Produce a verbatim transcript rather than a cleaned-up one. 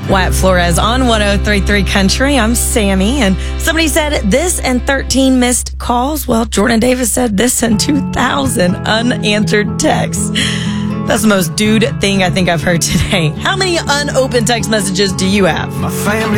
Wyatt Flores on one oh three point three Country. I'm Sammy, and somebody said this and thirteen missed calls. Well, Jordan Davis said this and two thousand unanswered texts. That's the most dude thing I think I've heard today. How many unopened text messages do you have? My family